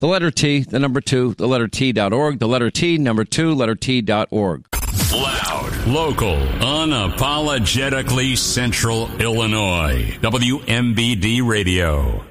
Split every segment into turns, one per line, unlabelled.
The letter T, the number 2, the letter T.org, the letter T, number 2, letter T.org.
Loud, local, unapologetically Central Illinois. WMBD Radio.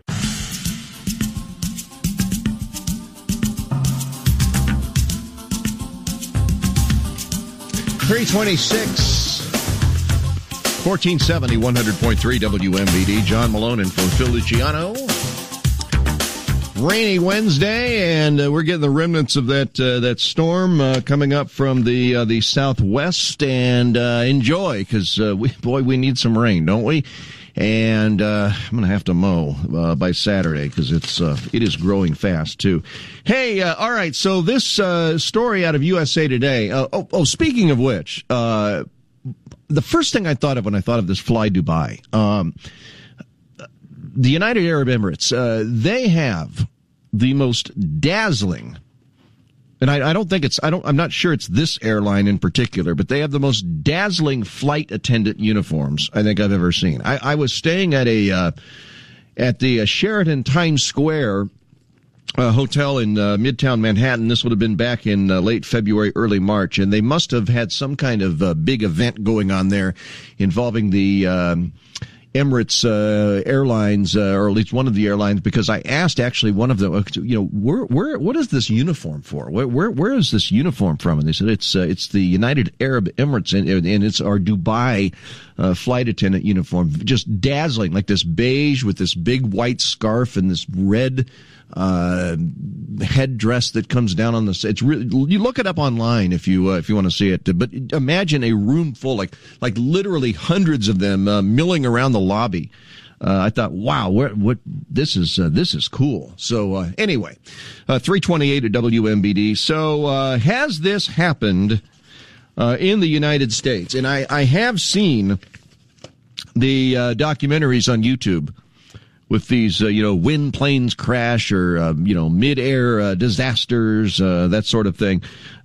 .326, 1470, 100.3 WMBD. John Malone and Phil Luciano. Rainy Wednesday, and we're getting the remnants of that storm coming up from the southwest. And enjoy, because we need some rain, don't we? And I'm going to have to mow by Saturday, because it is growing fast too. Hey, all right. So this story out of USA Today. Speaking of which, the first thing I thought of when I thought of this Fly Dubai, the United Arab Emirates, they have the most dazzling, and I'm not sure it's this airline in particular, but they have the most dazzling flight attendant uniforms I think I've ever seen. I was staying at the Sheraton Times Square hotel in Midtown Manhattan. This would have been back in late February, early March, and they must have had some kind of big event going on there involving the Emirates Airlines, or at least one of the airlines, because I asked actually one of them, what is this uniform for? Where is this uniform from? And they said it's the United Arab Emirates, and it's our Dubai flight attendant uniform, just dazzling, like this beige with this big white scarf and this red headdress that comes down on the. It's really, you look it up online if you want to see it. But imagine a room full, like literally hundreds of them milling around the lobby. I thought, wow, what this is cool. So anyway, 328 at WMBD. So has this happened in the United States? And I have seen the documentaries on YouTube with these, when planes crash or, mid-air disasters, that sort of thing.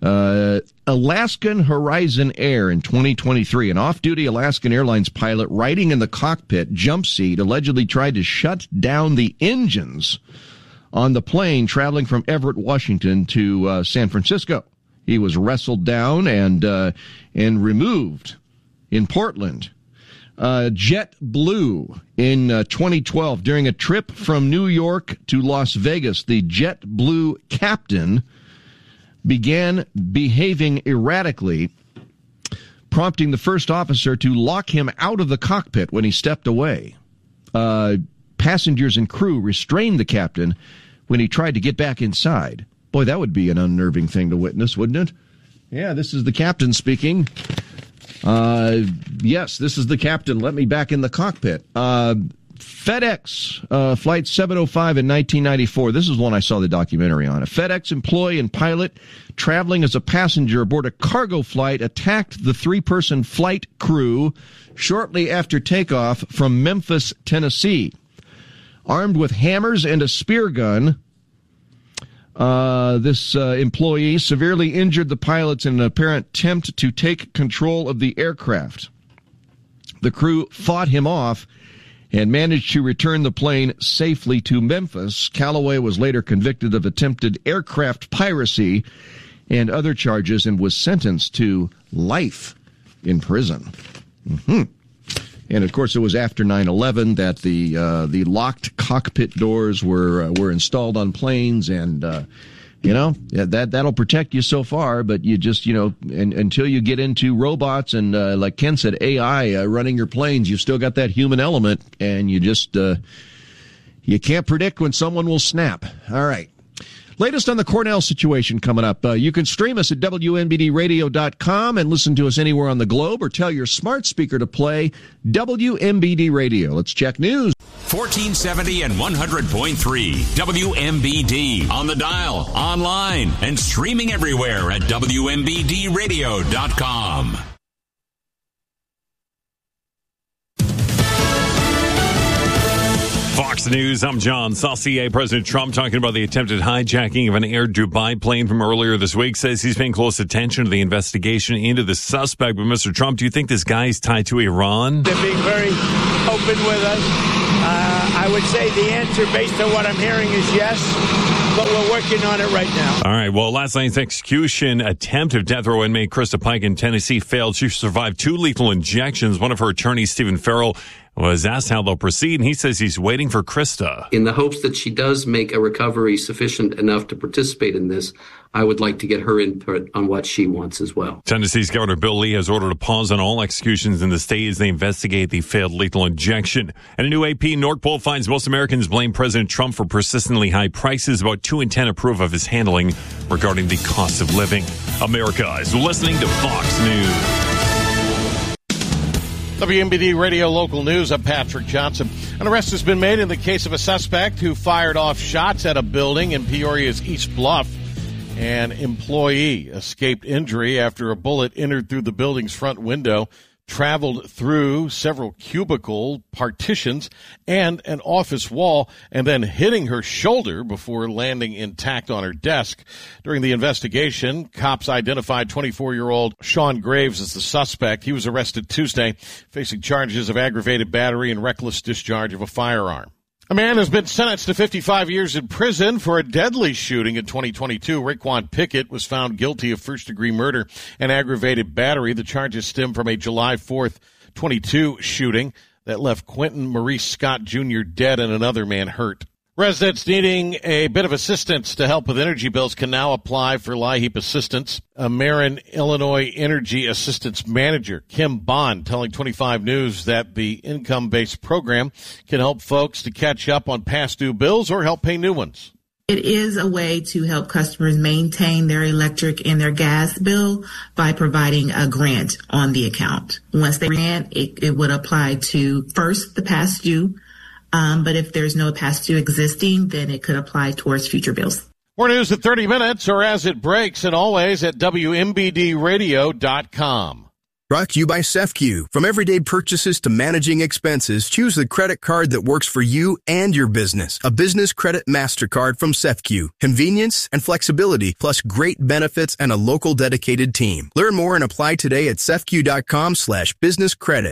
Alaskan Horizon Air in 2023, an off-duty Alaskan Airlines pilot riding in the cockpit jump seat allegedly tried to shut down the engines on the plane traveling from Everett, Washington to San Francisco. He was wrestled down and removed in Portland. JetBlue in 2012, during a trip from New York to Las Vegas, the JetBlue captain began behaving erratically, prompting the first officer to lock him out of the cockpit when he stepped away. Passengers and crew restrained the captain when he tried to get back inside. Boy, that would be an unnerving thing to witness, wouldn't it? Yeah, this is the captain speaking. Yes, this is the captain. Let me back in the cockpit. FedEx, Flight 705 in 1994. This is one I saw the documentary on. A FedEx employee and pilot traveling as a passenger aboard a cargo flight attacked the 3-person flight crew shortly after takeoff from Memphis, Tennessee. Armed with hammers and a spear gun, this employee severely injured the pilots in an apparent attempt to take control of the aircraft. The crew fought him off and managed to return the plane safely to Memphis. Calloway was later convicted of attempted aircraft piracy and other charges and was sentenced to life in prison. And of course, it was after 9/11 that the locked cockpit doors were installed on planes, and that'll protect you so far. But you just until you get into robots and like Ken said, AI running your planes, you've still got that human element, and you just you can't predict when someone will snap. All right. Latest on the Cornell situation coming up. You can stream us at WMBDradio.com and listen to us anywhere on the globe, or tell your smart speaker to play WMBD Radio. Let's check news.
1470 and 100.3 WMBD. On the dial, online, and streaming everywhere at WMBDradio.com.
Fox News, I'm John Saucier. President Trump, talking about the attempted hijacking of an Air Dubai plane from earlier this week, says he's paying close attention to the investigation into the suspect. But Mr. Trump, do you think this guy is tied to Iran?
They're being very open with us. I would say the answer, based on what I'm hearing, is yes. but we're working on it right now.
All right. Well, last night's execution attempt of death row inmate Krista Pike in Tennessee failed. She survived 2 lethal injections. One of her attorneys, Stephen Farrell, was asked how they'll proceed, and he says he's waiting for Krista.
In the hopes that she does make a recovery sufficient enough to participate in this, I would like to get her input on what she wants as well.
Tennessee's Governor Bill Lee has ordered a pause on all executions in the state as they investigate the failed lethal injection. And a new AP North poll finds most Americans blame President Trump for persistently high prices. About 2 in 10 approve of his handling regarding the cost of living. America is listening to Fox News.
WMBD Radio Local News. I'm Patrick Johnson. An arrest has been made in the case of a suspect who fired off shots at a building in Peoria's East Bluff. An employee escaped injury after a bullet entered through the building's front window, traveled through several cubicle partitions and an office wall, and then hitting her shoulder before landing intact on her desk. During the investigation, cops identified 24-year-old Sean Graves as the suspect. He was arrested Tuesday, facing charges of aggravated battery and reckless discharge of a firearm. A man has been sentenced to 55 years in prison for a deadly shooting in 2022. Raekwon Pickett was found guilty of first-degree murder and aggravated battery. The charges stem from a July 4th, 22 shooting that left Quentin Maurice Scott Jr. dead and another man hurt. Residents needing a bit of assistance to help with energy bills can now apply for LIHEAP assistance. A Marin, Illinois Energy Assistance Manager, Kim Bond, telling 25 News that the income-based program can help folks to catch up on past due bills or help pay new ones.
It is a way to help customers maintain their electric and their gas bill by providing a grant on the account. Once they grant, it would apply to first the past due. But if there's no past due existing, then it could apply towards future bills.
More news at 30 minutes or as it breaks, and always at WMBDradio.com.
Brought to you by CEFCU. From everyday purchases to managing expenses, choose the credit card that works for you and your business. A business credit MasterCard from CEFCU. Convenience and flexibility, plus great benefits and a local dedicated team. Learn more and apply today at CEFCU.com/businesscredit.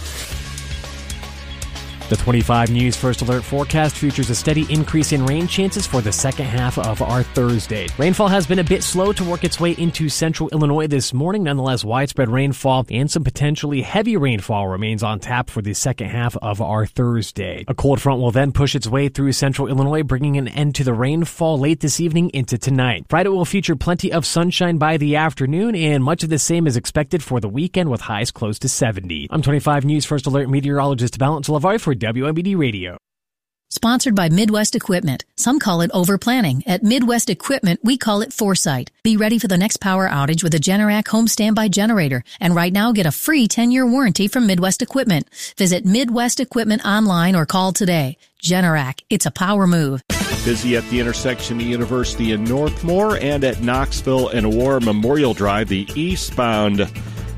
The 25 News First Alert forecast features a steady increase in rain chances for the second half of our Thursday. Rainfall has been a bit slow to work its way into central Illinois this morning. Nonetheless, widespread rainfall and some potentially heavy rainfall remains on tap for the second half of our Thursday. A cold front will then push its way through central Illinois, bringing an end to the rainfall late this evening into tonight. Friday will feature plenty of sunshine by the afternoon, and much of the same is expected for the weekend with highs close to 70. I'm 25 News First Alert meteorologist Valent Lavari for WMBD Radio.
Sponsored by Midwest Equipment. Some call it over-planning. At Midwest Equipment, we call it foresight. Be ready for the next power outage with a Generac home standby generator. And right now, get a free 10-year warranty from Midwest Equipment. Visit Midwest Equipment online or call today. Generac, it's a power move.
Busy at the intersection of University and Northmore and at Knoxville and War Memorial Drive. The eastbound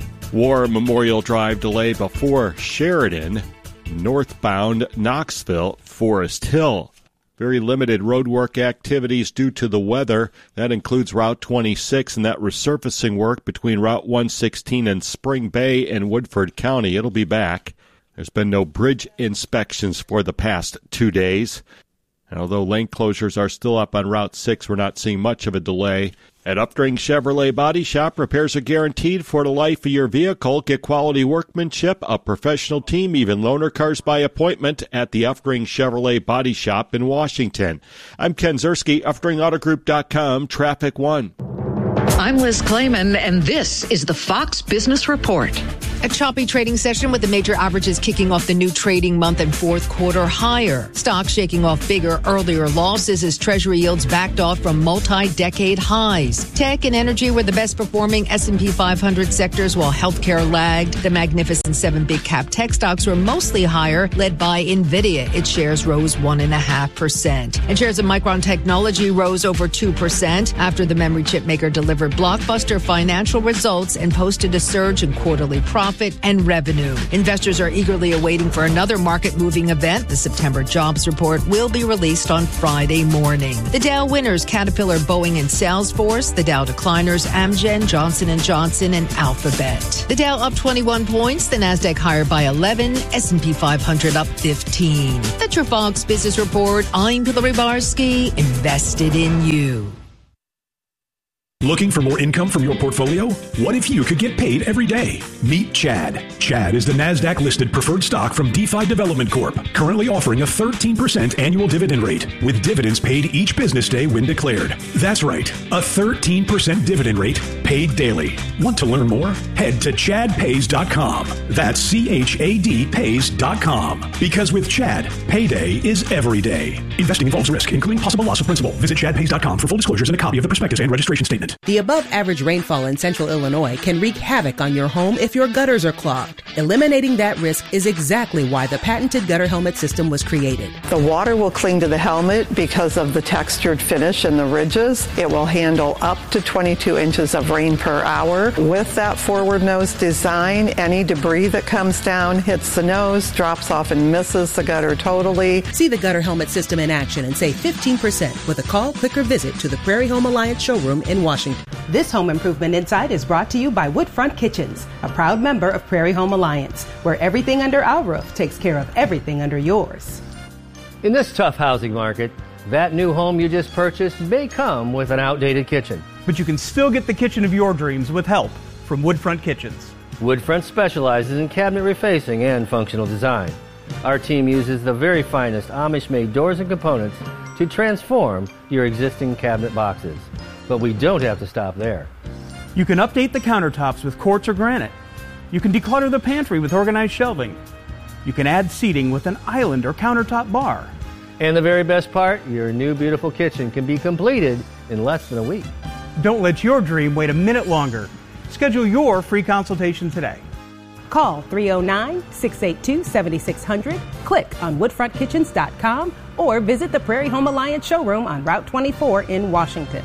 War Memorial Drive delay before Sheridan. Northbound Knoxville, Forest Hill. Very limited roadwork activities due to the weather. That includes Route 26 and that resurfacing work between Route 116 and Spring Bay and Woodford County. It'll be back. There's been no bridge inspections for the past 2 days. And although lane closures are still up on Route 6, we're not seeing much of a delay. At Updring Chevrolet Body Shop, repairs are guaranteed for the life of your vehicle. Get quality workmanship, a professional team, even loaner cars by appointment at the Updring Chevrolet Body Shop in Washington. I'm Ken Zerski, UpdringAutogroup.com, Traffic 1.
I'm Liz Clayman, and this is the Fox Business Report.
A choppy trading session with the major averages kicking off the new trading month and fourth quarter higher. Stocks shaking off bigger earlier losses as Treasury yields backed off from multi-decade highs. Tech and energy were the best performing S&P 500 sectors while healthcare lagged. The Magnificent 7 big cap tech stocks were mostly higher, led by NVIDIA. Its shares rose 1.5%. And shares of Micron Technology rose over 2% after the memory chip maker delivered blockbuster financial results and posted a surge in quarterly profits. profit and revenue. Investors are eagerly awaiting for another market-moving event. The September jobs report will be released on Friday morning. The Dow winners, Caterpillar, Boeing, and Salesforce. The Dow decliners, Amgen, Johnson & Johnson, and Alphabet. The Dow up 21 points. The Nasdaq higher by 11. S&P 500 up 15. That's your Fox Business Report. I'm Hillary Barsky, invested in you.
Looking for more income from your portfolio? What if you could get paid every day? Meet Chad. Chad is the NASDAQ-listed preferred stock from DeFi Development Corp., currently offering a 13% annual dividend rate, with dividends paid each business day when declared. That's right, a 13% dividend rate paid daily. Want to learn more? Head to chadpays.com. That's CHADpays.com. Because with Chad, payday is every day. Investing involves risk, including possible loss of principal. Visit chadpays.com for full disclosures and a copy of the prospectus and registration statement.
The above-average rainfall in central Illinois can wreak havoc on your home if your gutters are clogged. Eliminating that risk is exactly why the patented gutter helmet system was created.
The water will cling to the helmet because of the textured finish and the ridges. It will handle up to 22 inches of rain per hour. With that forward nose design, any debris that comes down hits the nose, drops off and misses the gutter totally.
See the gutter helmet system in action and save 15% with a call, click, or visit to the Prairie Home Alliance showroom in Washington.
This Home Improvement Insight is brought to you by Woodfront Kitchens, a proud member of Prairie Home Alliance, where everything under our roof takes care of everything under yours.
In this tough housing market, that new home you just purchased may come with an outdated kitchen.
But you can still get the kitchen of your dreams with help from Woodfront Kitchens.
Woodfront specializes in cabinet refacing and functional design. Our team uses the very finest Amish-made doors and components to transform your existing cabinet boxes. But we don't have to stop there.
You can update the countertops with quartz or granite. You can declutter the pantry with organized shelving. You can add seating with an island or countertop bar.
And the very best part, your new beautiful kitchen can be completed in less than a week.
Don't let your dream wait a minute longer. Schedule your free consultation today.
Call 309-682-7600, click on woodfrontkitchens.com, or visit the Prairie Home Alliance showroom on Route 24 in Washington.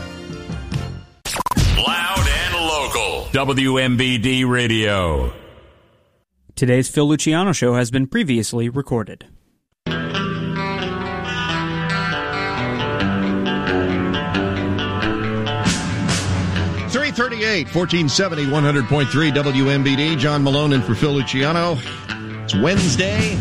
Loud and local. WMBD Radio.
Today's Phil Luciano Show has been previously recorded.
338, 1470, 100.3 WMBD. John Malone in for Phil Luciano. It's Wednesday.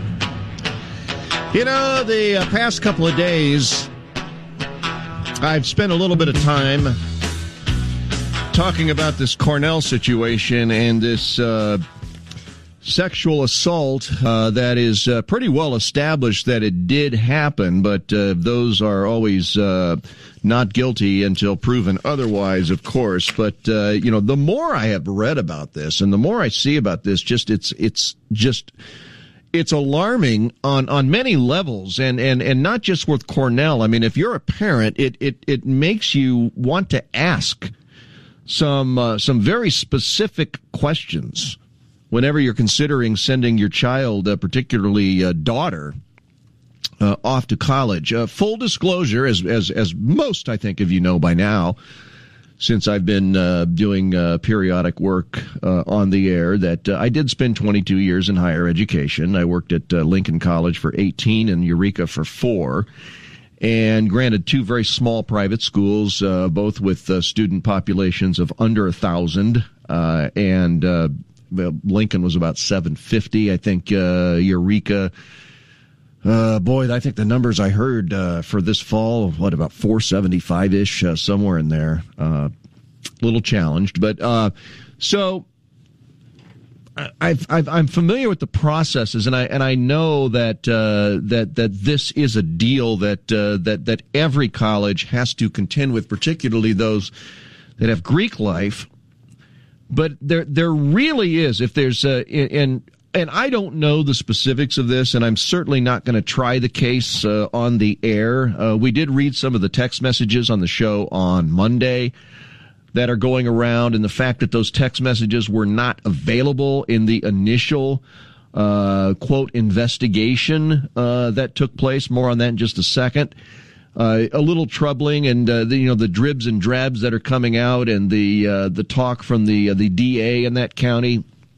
You know, the past couple of days, I've spent a little bit of time talking about this Cornell situation and this sexual assault that is pretty well established that it did happen, but those are always not guilty until proven otherwise, of course. But you know, the more I have read about this and the more I see about this, it's alarming on many levels, and not just with Cornell. I mean, if you're a parent, it makes you want to ask some very specific questions whenever you're considering sending your child, particularly daughter, off to college. Full disclosure, as most I think of you know by now, since I've been doing periodic work on the air, that I did spend 22 years in higher education. I worked at Lincoln College for 18 and Eureka for 4. And granted, 2 very small private schools, both with student populations of under 1,000, and Lincoln was about 750. I think Eureka, boy, I think the numbers I heard for this fall, about 475-ish, somewhere in there. Little challenged, but so I'm familiar with the processes, and I know that this is a deal that every college has to contend with, particularly those that have Greek life. But there really is, if there's and I don't know the specifics of this, and I'm certainly not going to try the case on the air. We did read some of the text messages on the show on Monday that are going around, and the fact that those text messages were not available in the initial quote investigation that took place. More on that in just a second. A little troubling, and the dribs and drabs that are coming out, and the talk from the DA in that county.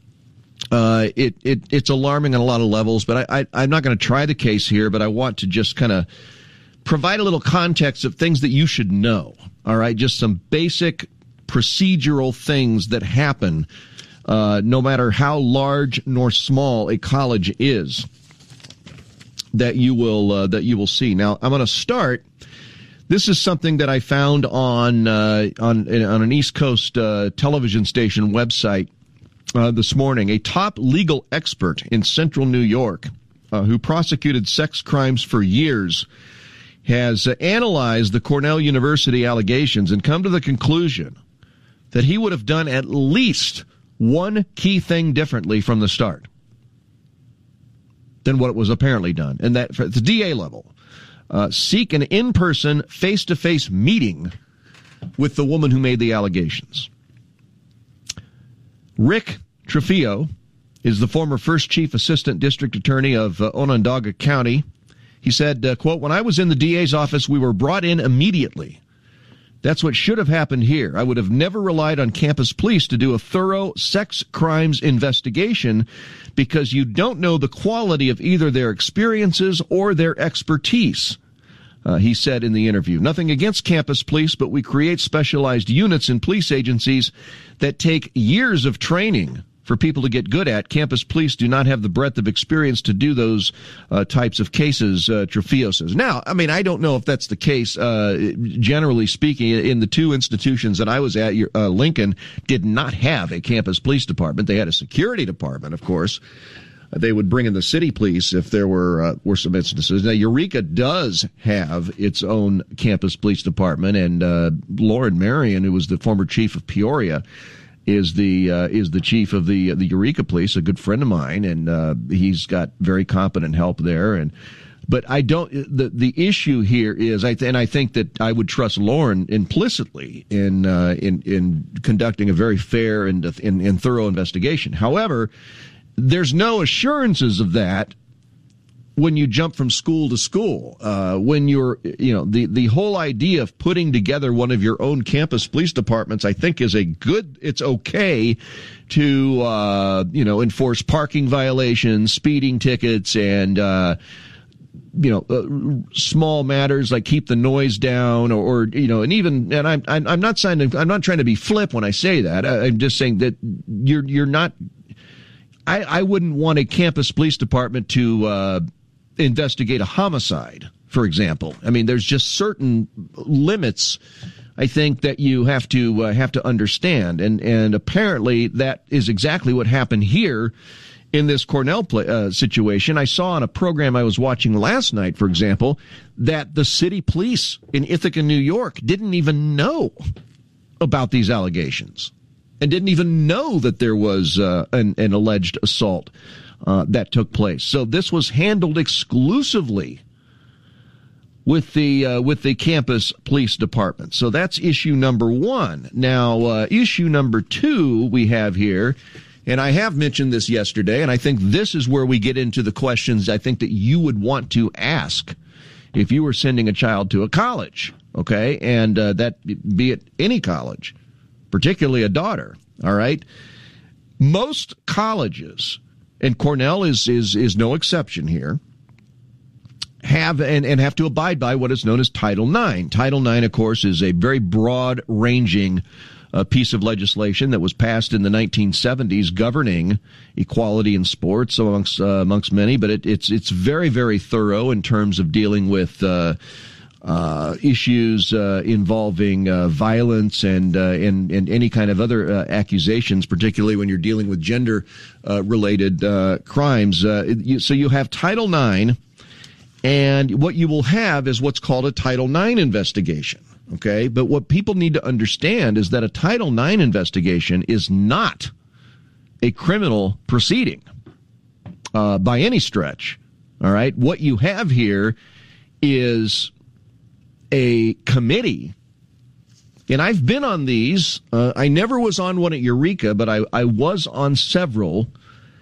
It's alarming on a lot of levels, but I'm not going to try the case here, but I want to just kind of provide a little context of things that you should know. All right, just some basic procedural things that happen, no matter how large nor small a college is, that you will see. Now, I'm going to start. This is something that I found on an East Coast television station website this morning. A top legal expert in central New York who prosecuted sex crimes for years has analyzed the Cornell University allegations and come to the conclusion that he would have done at least one key thing differently from the start than what was apparently done. And that, at the DA level, seek an in-person, face-to-face meeting with the woman who made the allegations. Rick Trujillo is the former first chief assistant district attorney of Onondaga County. He said, quote, "When I was in the DA's office, we were brought in immediately. That's what should have happened here. I would have never relied on campus police to do a thorough sex crimes investigation because you don't know the quality of either their experiences or their expertise," he said in the interview. "Nothing against campus police, but we create specialized units in police agencies that take years of training for people to get good at. Campus police do not have the breadth of experience to do those types of cases," Trujillo says. Now, I mean, I don't know if that's the case. Generally speaking, in the two institutions that I was at, Lincoln did not have a campus police department. They had a security department, of course. They would bring in the city police if there were some instances. Now, Eureka does have its own campus police department, and Lauren Marion, who was the former chief of Peoria, is the chief of the Eureka Police, a good friend of mine, and he's got very competent help there. But I don't. The issue here is, I think that I would trust Lauren implicitly in conducting a very fair and thorough investigation. However, there's no assurances of that when you jump from school to school. When you're, the whole idea of putting together one of your own campus police departments, I think it's okay to, enforce parking violations, speeding tickets, and, small matters like keep the noise down I'm not trying to be flip when I say that. I'm just saying that you're not, I wouldn't want a campus police department to, investigate a homicide, for example. I mean, there's just certain limits, I think, that you have to understand, and apparently that is exactly what happened here in this Cornell situation. I saw on a program I was watching last night, for example, that the city police in Ithaca, New York, didn't even know about these allegations and didn't even know that there was an alleged assault that took place. So this was handled exclusively with the campus police department. So that's issue number one. Now, issue number two we have here, and I have mentioned this yesterday, and I think this is where we get into the questions I think that you would want to ask if you were sending a child to a college, okay? And that be it any college, particularly a daughter, all right? Most colleges, and Cornell is no exception here, have to abide by what is known as Title IX. Title IX, of course, is a very broad-ranging piece of legislation that was passed in the 1970s governing equality in sports, amongst many. But it's very, very thorough in terms of dealing with issues involving violence and any kind of other accusations, particularly when you're dealing with gender related crimes. So you have Title IX, and what you will have is what's called a Title IX investigation. Okay, but what people need to understand is that a Title IX investigation is not a criminal proceeding by any stretch. All right, what you have here is a committee, and I've been on these. I never was on one at Eureka, but I was on several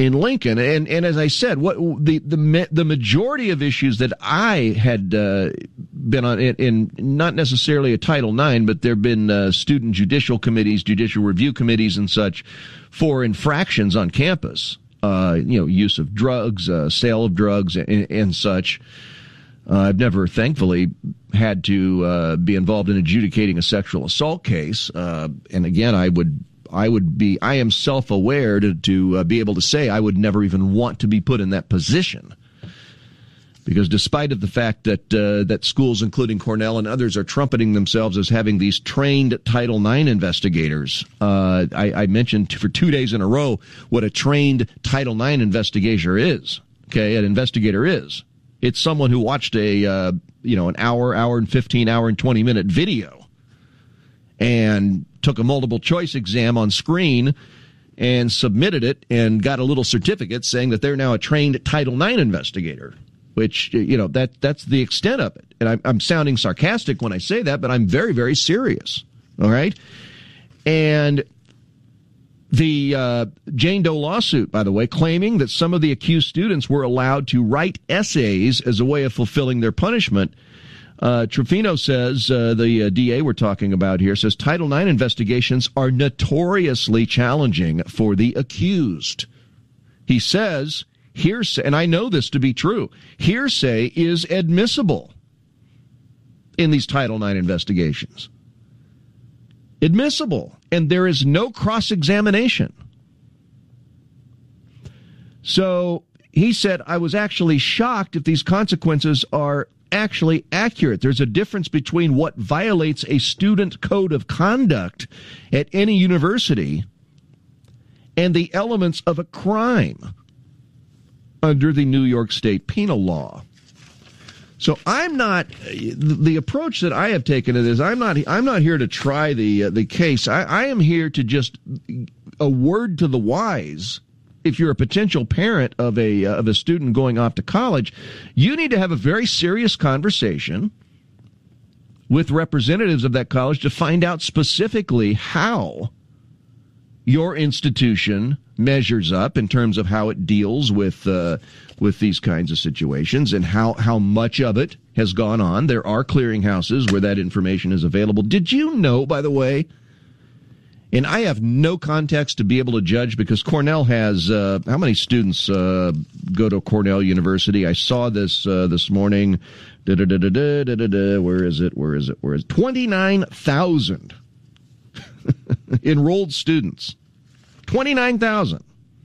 in Lincoln. And as I said, what the majority of issues that I had been on in not necessarily a Title IX, but there have been student judicial committees, judicial review committees, and such for infractions on campus. Use of drugs, sale of drugs, and such. I've never, thankfully, had to be involved in adjudicating a sexual assault case. And again, I am self-aware to be able to say I would never even want to be put in that position. Because despite of the fact that schools, including Cornell and others, are trumpeting themselves as having these trained Title IX investigators, I mentioned for 2 days in a row what a trained Title IX investigator is. Okay, an investigator is. It's someone who watched an hour and 15, hour and 20-minute video and took a multiple choice exam on screen and submitted it and got a little certificate saying that they're now a trained Title IX investigator, which, that's the extent of it. And I'm sounding sarcastic when I say that, but I'm very, very serious. All right? And the Jane Doe lawsuit, by the way, claiming that some of the accused students were allowed to write essays as a way of fulfilling their punishment. Trufino says, the DA we're talking about here, says Title IX investigations are notoriously challenging for the accused. He says, hearsay, and I know this to be true, hearsay is admissible in these Title IX investigations. Admissible, and there is no cross-examination. So he said, I was actually shocked if these consequences are actually accurate. There's a difference between what violates a student code of conduct at any university and the elements of a crime under the New York State penal law. So I'm not, the approach that I have taken to this, I'm not here to try the case. I am here to just a word to the wise. If you're a potential parent of a student going off to college, you need to have a very serious conversation with representatives of that college to find out specifically how your institution measures up in terms of how it deals with these kinds of situations and how much of it has gone on. There are clearinghouses where that information is available. Did you know, by the way, and I have no context to be able to judge because Cornell has, how many students go to Cornell University? I saw this this morning. Where is it? 29,000 enrolled students. 29,000.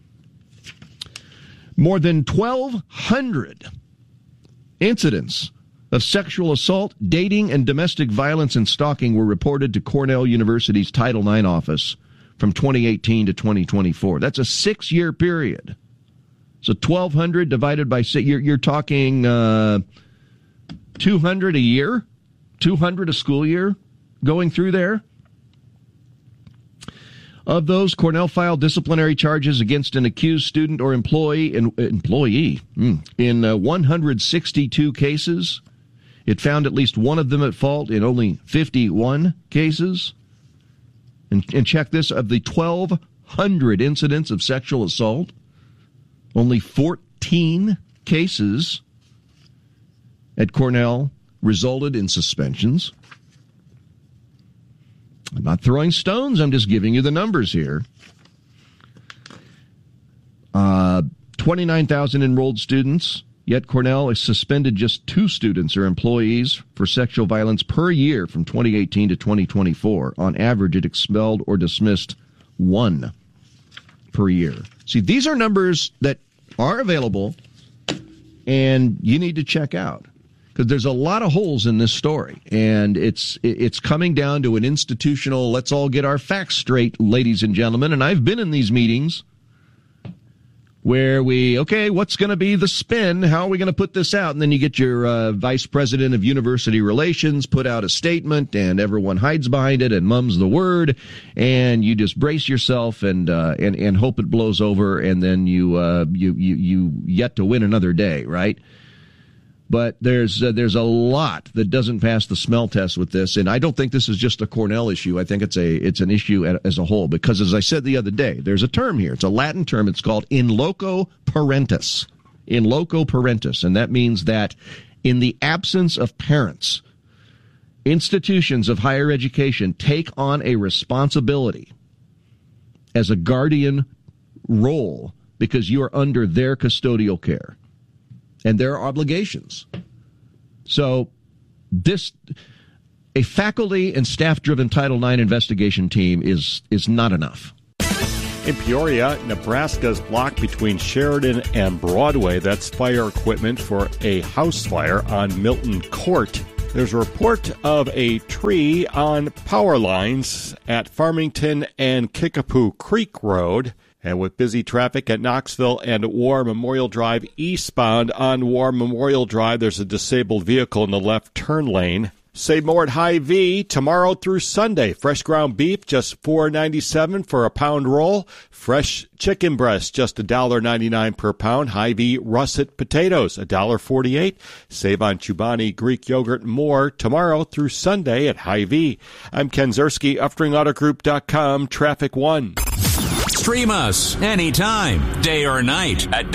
More than 1,200 incidents of sexual assault, dating, and domestic violence and stalking were reported to Cornell University's Title IX office from 2018 to 2024. That's a 6-year period. So 1,200 divided by 6, you're talking 200 a year, 200 a school year going through there. Of those, Cornell filed disciplinary charges against an accused student or employee in 162 cases. It found at least one of them at fault in only 51 cases. And check this, of the 1,200 incidents of sexual assault, only 14 cases at Cornell resulted in suspensions. I'm not throwing stones, I'm just giving you the numbers here. 29,000 enrolled students, yet Cornell has suspended just 2 students or employees for sexual violence per year from 2018 to 2024. On average, it expelled or dismissed 1 per year. See, these are numbers that are available, and you need to check out. Because there's a lot of holes in this story, and it's coming down to an institutional, let's all get our facts straight, ladies and gentlemen. And I've been in these meetings where what's going to be the spin? How are we going to put this out? And then you get your vice president of university relations put out a statement, and everyone hides behind it and mums the word, and you just brace yourself and hope it blows over, and then you yet to win another day, right? But there's a lot that doesn't pass the smell test with this, and I don't think this is just a Cornell issue. I think it's an issue as a whole, because as I said the other day, there's a term here. It's a Latin term. It's called in loco parentis. In loco parentis, and that means that in the absence of parents, institutions of higher education take on a responsibility as a guardian role because you are under their custodial care and their obligations. So a faculty and staff-driven Title IX investigation team is not enough.
In Peoria, Nebraska's block between Sheridan and Broadway. That's fire equipment for a house fire on Milton Court. There's a report of a tree on power lines at Farmington and Kickapoo Creek Road. And with busy traffic at Knoxville and War Memorial Drive eastbound on War Memorial Drive, there's a disabled vehicle in the left turn lane. Save more at Hy-Vee tomorrow through Sunday. Fresh ground beef, just $4.97 for a pound roll. Fresh chicken breast, just $1.99 per pound. Hy-Vee russet potatoes, $1.48. Save on Chobani Greek yogurt and more tomorrow through Sunday at Hy-Vee. I'm Ken Zerski, UpstreamAutoGroup.com, Traffic 1.
Stream us anytime, day or night, at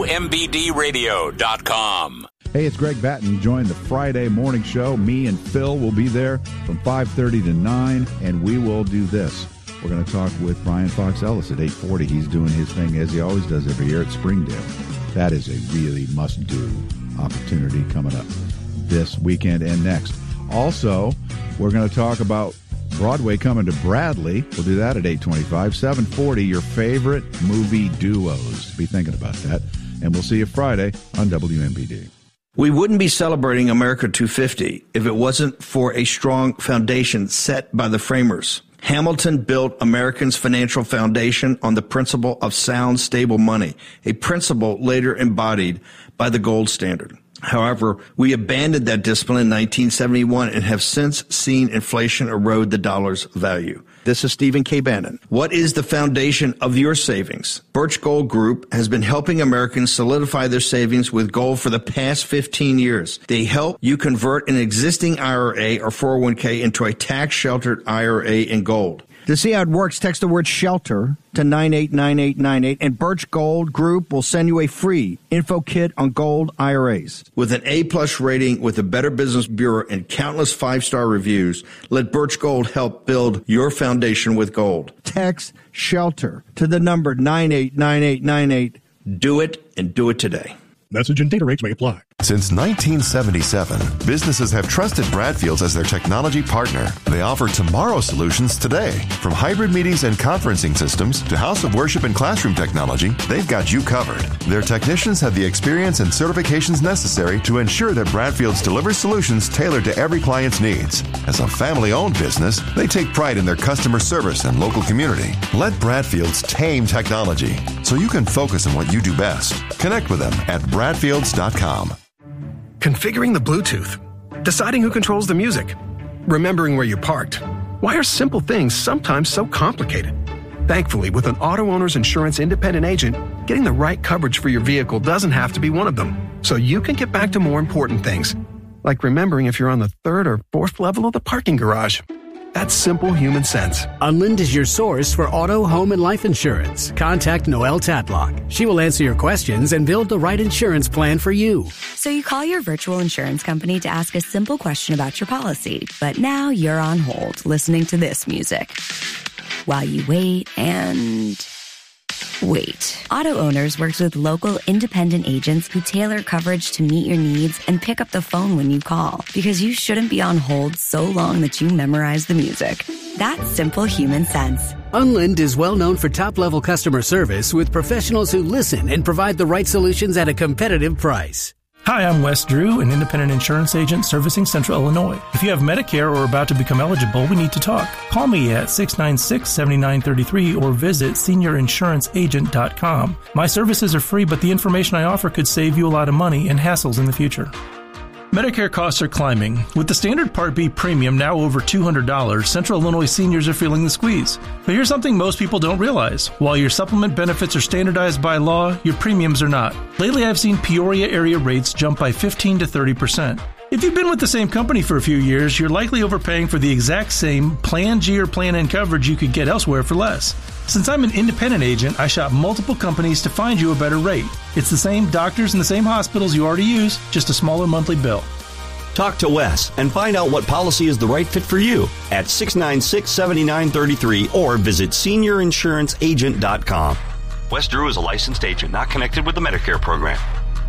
WMBDradio.com.
Hey, it's Greg Batten. Join the Friday morning show. Me and Phil will be there from 5:30 to 9, and we will do this. We're going to talk with Brian Fox Ellis at 8:40. He's doing his thing as he always does every year at Springdale. That is a really must-do opportunity coming up this weekend and next. Also, we're going to talk about Broadway coming to Bradley. We'll do that at 8:25. 7:40, your favorite movie duos. Be thinking about that. And we'll see you Friday on WMBD.
We wouldn't be celebrating America 250 if it wasn't for a strong foundation set by the framers. Hamilton built Americans' financial foundation on the principle of sound, stable money, a principle later embodied by the gold standard. However, we abandoned that discipline in 1971 and have since seen inflation erode the dollar's value. This is Stephen K. Bannon. What is the foundation of your savings? Birch Gold Group has been helping Americans solidify their savings with gold for the past 15 years. They help you convert an existing IRA or 401k into a tax-sheltered IRA in gold.
To see how it works, text the word SHELTER to 989898, and Birch Gold Group will send you a free info kit on gold IRAs.
With an A-plus rating with the Better Business Bureau and countless five-star reviews, let Birch Gold help build your foundation with gold.
Text SHELTER to the number 989898.
Do it, and do it today.
Message and data rates may apply.
Since 1977, businesses have trusted Bradfields as their technology partner. They offer tomorrow solutions today. From hybrid meetings and conferencing systems to house of worship and classroom technology, they've got you covered. Their technicians have the experience and certifications necessary to ensure that Bradfields delivers solutions tailored to every client's needs. As a family-owned business, they take pride in their customer service and local community. Let Bradfields tame technology so you can focus on what you do best. Connect with them at Bradfields.com.
Configuring the Bluetooth, deciding who controls the music, remembering where you parked. Why are simple things sometimes so complicated? Thankfully, with an auto owner's insurance independent agent, getting the right coverage for your vehicle doesn't have to be one of them. So you can get back to more important things, like remembering if you're on the third or fourth level of the parking garage. That's simple human sense.
Unlind is your source for auto, home, and life insurance. Contact Noelle Tatlock. She will answer your questions and build the right insurance plan for you.
So you call your virtual insurance company to ask a simple question about your policy, but now you're on hold listening to this music while you wait and wait. Auto Owners works with local independent agents who tailor coverage to meet your needs and pick up the phone when you call, because you shouldn't be on hold so long that you memorize the music. That's simple human sense.
Unlind is well known for top-level customer service with professionals who listen and provide the right solutions at a competitive price.
Hi, I'm Wes Drew, an independent insurance agent servicing Central Illinois. If you have Medicare or are about to become eligible, we need to talk. Call me at 696-7933 or visit seniorinsuranceagent.com. My services are free, but the information I offer could save you a lot of money and hassles in the future. Medicare costs are climbing. With the standard Part B premium now over $200, Central Illinois seniors are feeling the squeeze. But here's something most people don't realize. While your supplement benefits are standardized by law, your premiums are not. Lately, I've seen Peoria area rates jump by 15 to 30%. If you've been with the same company for a few years, you're likely overpaying for the exact same Plan G or Plan N coverage you could get elsewhere for less. Since I'm an independent agent, I shop multiple companies to find you a better rate. It's the same doctors and the same hospitals you already use, just a smaller monthly bill.
Talk to Wes and find out what policy is the right fit for you at 696-7933 or visit seniorinsuranceagent.com. Wes Drew is a licensed agent not connected with the Medicare program.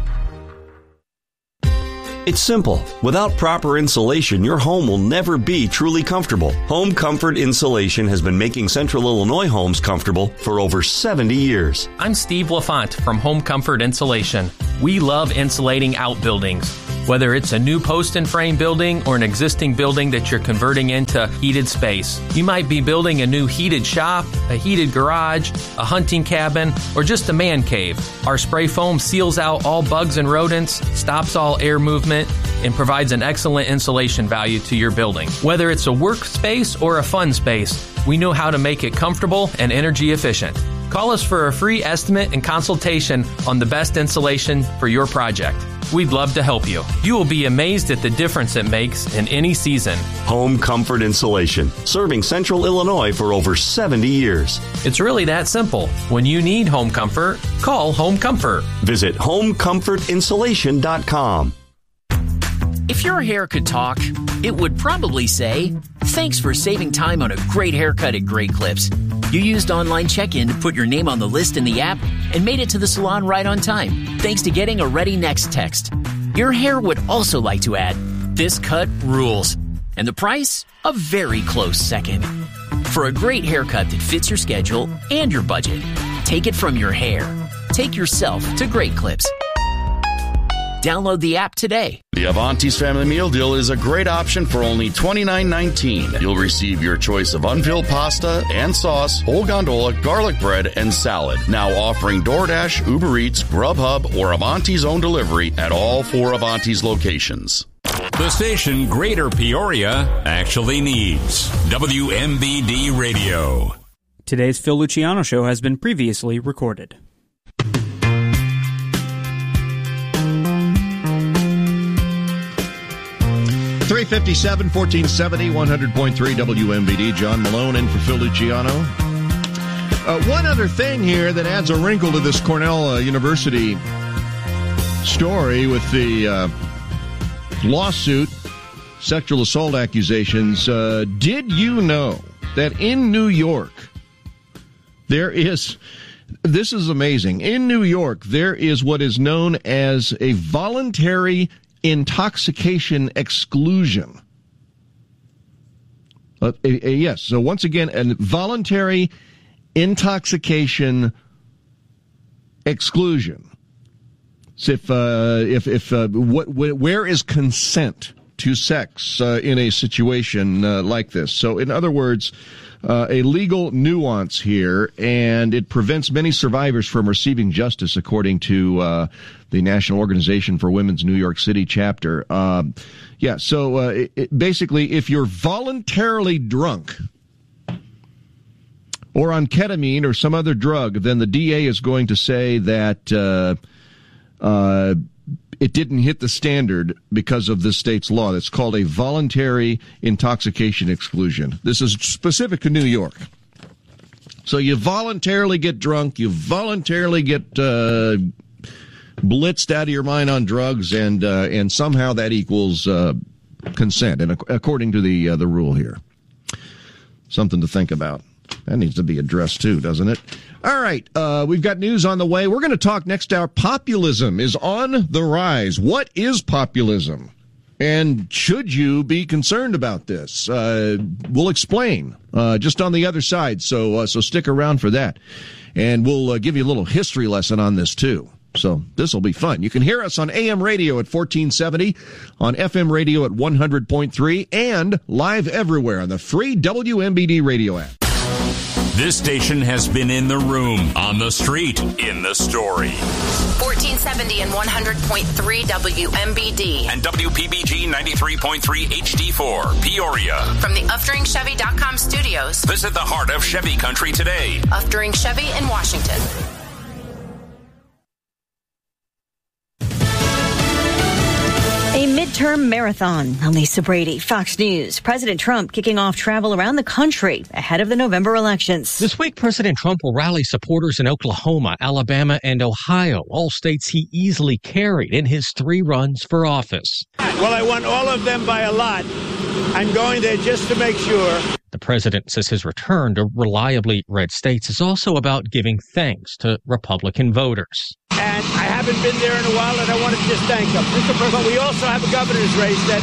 It's simple. Without proper insulation, your home will never be truly comfortable. Home Comfort Insulation has been making Central Illinois homes comfortable for over 70 years.
I'm Steve LaFont from Home Comfort Insulation. We love insulating outbuildings. Whether it's a new post and frame building or an existing building that you're converting into heated space. You might be building a new heated shop, a heated garage, a hunting cabin, or just a man cave. Our spray foam seals out all bugs and rodents, stops all air movement, and provides an excellent insulation value to your building. Whether it's a workspace or a fun space, we know how to make it comfortable and energy efficient. Call us for a free estimate and consultation on the best insulation for your project. We'd love to help you. You will be amazed at the difference it makes in any season.
Home Comfort Insulation, serving Central Illinois for over 70 years.
It's really that simple. When you need home comfort, call Home Comfort.
Visit homecomfortinsulation.com.
If your hair could talk, it would probably say, "Thanks for saving time on a great haircut at Great Clips. You used online check-in to put your name on the list in the app and made it to the salon right on time, thanks to getting a Ready Next text." Your hair would also like to add, "This cut rules." And the price? A very close second. For a great haircut that fits your schedule and your budget, take it from your hair. Take yourself to Great Clips. Download the app today.
The Avanti's Family Meal Deal is a great option for only $29.19. You'll receive your choice of unfilled pasta and sauce, whole gondola, garlic bread, and salad. Now offering DoorDash, Uber Eats, Grubhub, or Avanti's own delivery at all 4 Avanti's locations.
The station Greater Peoria actually needs. WMBD Radio.
Today's Phil Luciano Show has been previously recorded.
357, 1470, 100.3 WMBD. John Malone in for Phil Luciano. One other thing here that adds a wrinkle to this Cornell University story with the lawsuit, sexual assault accusations. Did you know that in New York, this is amazing. In New York, there is what is known as a voluntary intoxication exclusion. Yes. So once again, a voluntary intoxication exclusion. So where is consent to sex in a situation like this? So in other words, a legal nuance here, and it prevents many survivors from receiving justice, according to the National Organization for Women's New York City chapter. Basically, if you're voluntarily drunk or on ketamine or some other drug, then the DA is going to say that it didn't hit the standard because of this state's law. That's called a voluntary intoxication exclusion. This is specific to New York. So you voluntarily get drunk, you voluntarily get blitzed out of your mind on drugs, and somehow that equals consent, and according to the rule here. Something to think about. That needs to be addressed too, doesn't it? All right, we've got news on the way. We're going to talk next hour. Populism is on the rise. What is populism? And should you be concerned about this? We'll explain just on the other side, so stick around for that. And we'll give you a little history lesson on this too. So this will be fun. You can hear us on AM radio at 1470, on FM radio at 100.3, and live everywhere on the free WMBD radio app.
This station has been in the room, on the street, in the story.
1470 and 100.3 WMBD.
And WPBG 93.3 HD4, Peoria.
From the UfteringChevy.com studios.
Visit the heart of Chevy country today.
Uftering Chevy in Washington.
A midterm marathon. I'm Lisa Brady, Fox News. President Trump kicking off travel around the country ahead of the November elections.
This week, President Trump will rally supporters in Oklahoma, Alabama, and Ohio, all states he easily carried in his 3 runs for office.
Well, I won all of them by a lot. I'm going there just to make sure.
The president says his return to reliably red states is also about giving thanks to Republican voters.
And I haven't been there in a while, and I want to just thank them. Mr. President, we also have a governor's race that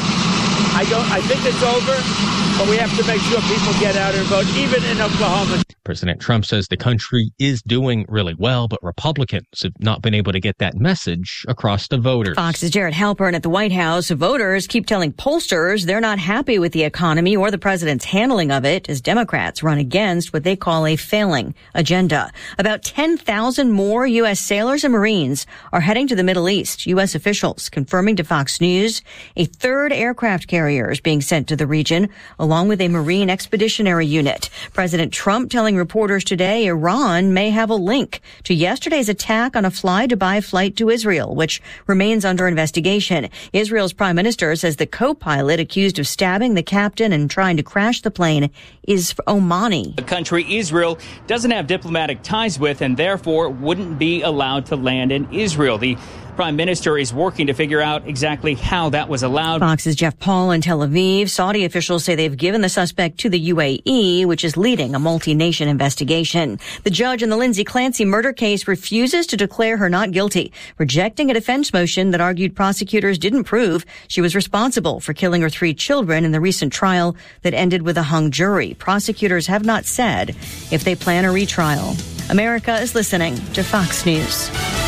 I think it's over, but we have to make sure people get out and vote, even in Oklahoma.
President Trump says the country is doing really well, but Republicans have not been able to get that message across to voters.
Fox's Jared Halpern at the White House. Voters keep telling pollsters they're not happy with the economy or the president's handling of it as Democrats run against what they call a failing agenda. About 10,000 more U.S. sailors and Marines are heading to the Middle East. U.S. officials confirming to Fox News a 3rd aircraft carrier is being sent to the region, along with a Marine Expeditionary Unit. President Trump telling reporters today Iran may have a link to yesterday's attack on a Fly-Dubai flight to Israel, which remains under investigation. Israel's prime minister says the co-pilot accused of stabbing the captain and trying to crash the plane is Omani.
A country Israel doesn't have diplomatic ties with and therefore wouldn't be allowed to land in Israel. The Prime Minister is working to figure out exactly how that was allowed.
Fox's Jeff Paul in Tel Aviv. Saudi officials say they've given the suspect to the UAE, which is leading a multi-nation investigation. The judge in the Lindsay Clancy murder case refuses to declare her not guilty, rejecting a defense motion that argued prosecutors didn't prove she was responsible for killing her 3 children in the recent trial that ended with a hung jury. Prosecutors have not said if they plan a retrial. America is listening to Fox News.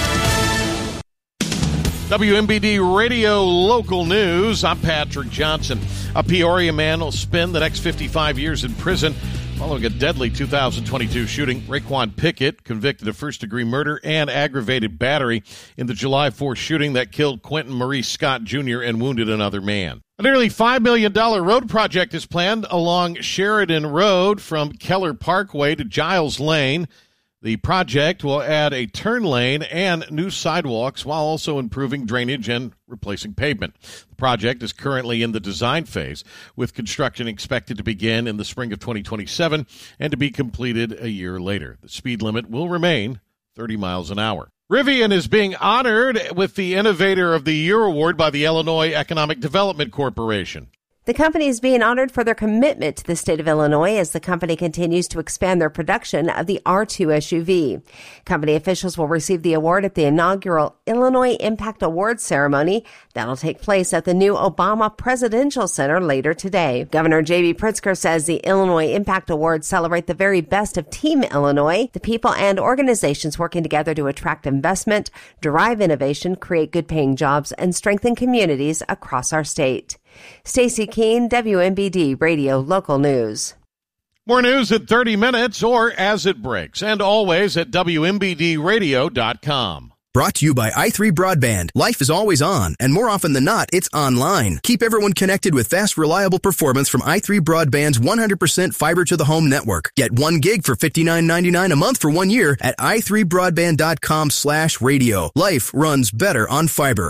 WMBD Radio Local News. I'm Patrick Johnson. A Peoria man will spend the next 55 years in prison following a deadly 2022 shooting. Raekwon Pickett, convicted of first-degree murder and aggravated battery in the July 4th shooting that killed Quentin Maurice Scott Jr. and wounded another man. A nearly $5 million road project is planned along Sheridan Road from Keller Parkway to Giles Lane. The project will add a turn lane and new sidewalks while also improving drainage and replacing pavement. The project is currently in the design phase, with construction expected to begin in the spring of 2027 and to be completed a year later. The speed limit will remain 30 miles an hour. Rivian is being honored with the Innovator of the Year award by the Illinois Economic Development Corporation.
The company is being honored for their commitment to the state of Illinois as the company continues to expand their production of the R2 SUV. Company officials will receive the award at the inaugural Illinois Impact Awards ceremony that'll take place at the new Obama Presidential Center later today. Governor J.B. Pritzker says the Illinois Impact Awards celebrate the very best of Team Illinois, the people and organizations working together to attract investment, drive innovation, create good-paying jobs, and strengthen communities across our state. Stacey Keene, WMBD Radio Local News.
More news at 30 minutes or as it breaks, and always at WMBDradio.com.
Brought to you by i3 Broadband. Life is always on, and more often than not, it's online. Keep everyone connected with fast, reliable performance from i3 Broadband's 100% fiber-to-the-home network. Get 1 gig for $59.99 a month for 1 year at i3broadband.com/radio. Life runs better on fiber.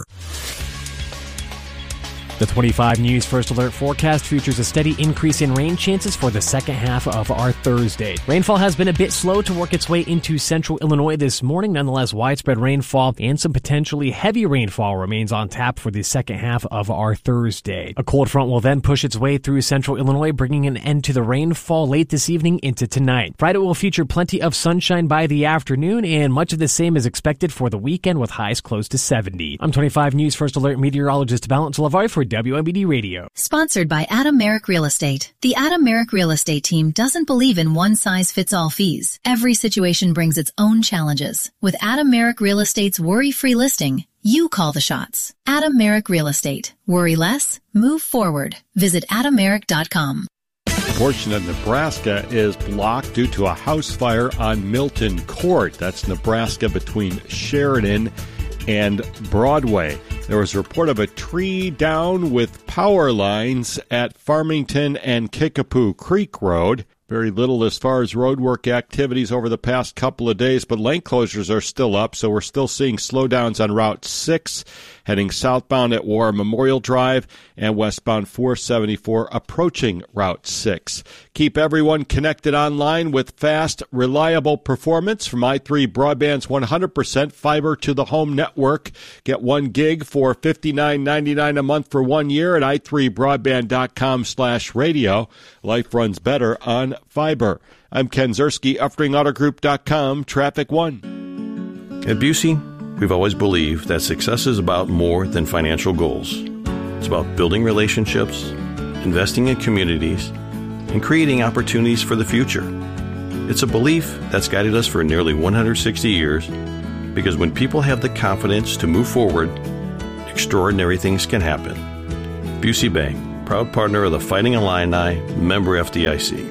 The 25 News First Alert forecast features a steady increase in rain chances for the second half of our Thursday. Rainfall has been a bit slow to work its way into central Illinois this morning. Nonetheless, widespread rainfall and some potentially heavy rainfall remains on tap for the second half of our Thursday. A cold front will then push its way through central Illinois, bringing an end to the rainfall late this evening into tonight. Friday will feature plenty of sunshine by the afternoon, and much of the same is expected for the weekend with highs close to 70. I'm 25 News First Alert meteorologist Valence Lavoie for WMBD Radio.
Sponsored by Adam Merrick Real Estate. The Adam Merrick Real Estate team doesn't believe in one-size-fits-all fees. Every situation brings its own challenges. With Adam Merrick Real Estate's worry-free listing, you call the shots. Adam Merrick Real Estate. Worry less, move forward. Visit AdamMerrick.com.
A portion of Nebraska is blocked due to a house fire on Milton Court. That's Nebraska between Sheridan and Broadway. There was a report of a tree down with power lines at Farmington and Kickapoo Creek Road. Very little as far as roadwork activities over the past couple of days, but lane closures are still up, so we're still seeing slowdowns on Route 6, heading southbound at War Memorial Drive, and westbound 474 approaching Route 6. Keep everyone connected online with fast, reliable performance from i3 Broadband's 100% fiber-to-the-home network. Get 1 gig for $59.99 a month for 1 year at i3broadband.com/radio. Life runs better on fiber. I'm Ken Zerski, UffringAutoGroup.com, Traffic 1.
At Busey, we've always believed that success is about more than financial goals. It's about building relationships, investing in communities, and creating opportunities for the future. It's a belief that's guided us for nearly 160 years, because when people have the confidence to move forward, extraordinary things can happen. Busey Bank, proud partner of the Fighting Illini, member FDIC.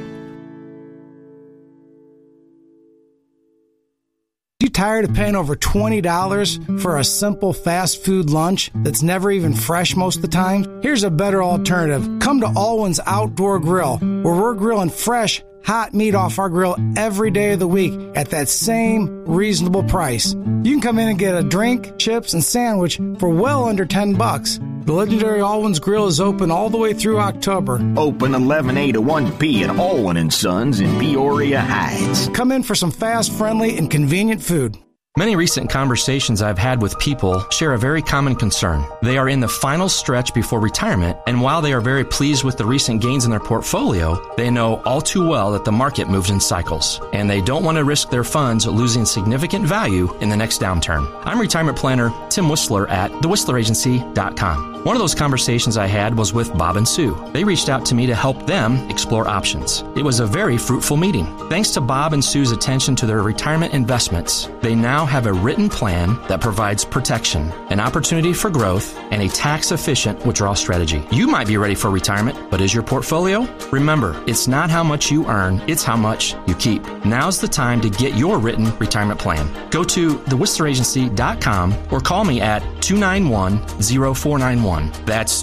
You tired of paying over $20 for a simple fast food lunch that's never even fresh most of the time? Here's a better alternative. Come to Alwyn's Outdoor Grill, where we're grilling fresh, hot meat off our grill every day of the week at that same reasonable price. You can come in and get a drink, chips, and sandwich for well under $10. The legendary Alwyn's Grill is open all the way through October.
Open 11 A to 1 P at Alwyn & Sons in Peoria Heights.
Come in for some fast, friendly, and convenient food.
Many recent conversations I've had with people share a very common concern. They are in the final stretch before retirement, and while they are very pleased with the recent gains in their portfolio, they know all too well that the market moves in cycles, and they don't want to risk their funds losing significant value in the next downturn. I'm retirement planner Tim Whistler at thewhistleragency.com. One of those conversations I had was with Bob and Sue. They reached out to me to help them explore options. It was a very fruitful meeting. Thanks to Bob and Sue's attention to their retirement investments, they now have a written plan that provides protection, an opportunity for growth, and a tax-efficient withdrawal strategy. You might be ready for retirement, but is your portfolio? Remember, it's not how much you earn, it's how much you keep. Now's the time to get your written retirement plan. Go to thewhistleragency.com or call me at 291-0491. That's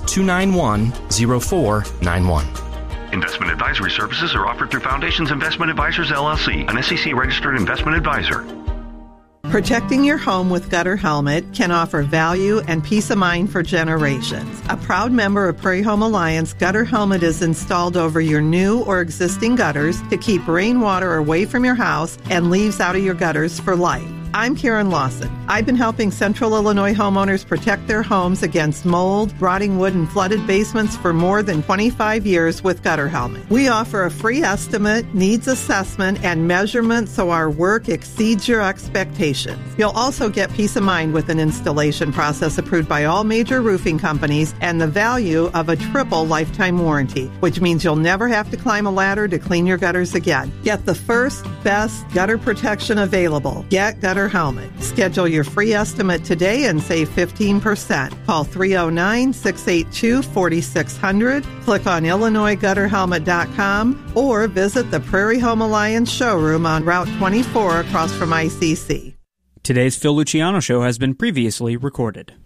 291-0491.
Investment advisory services are offered through Foundations Investment Advisors, LLC, an SEC-registered investment advisor.
Protecting your home with Gutter Helmet can offer value and peace of mind for generations. A proud member of Prairie Home Alliance, Gutter Helmet is installed over your new or existing gutters to keep rainwater away from your house and leaves out of your gutters for life. I'm Karen Lawson. I've been helping Central Illinois homeowners protect their homes against mold, rotting wood, and flooded basements for more than 25 years with Gutter Helmet. We offer a free estimate, needs assessment, and measurement so our work exceeds your expectations. You'll also get peace of mind with an installation process approved by all major roofing companies and the value of a triple lifetime warranty, which means you'll never have to climb a ladder to clean your gutters again. Get the first, best gutter protection available. Get Gutter Helmet. Schedule your free estimate today and save 15%. Call 309-682-4600. Click on IllinoisGutterHelmet.com or visit the Prairie Home Alliance showroom on Route 24 across from ICC.
Today's Phil Luciano Show has been previously recorded.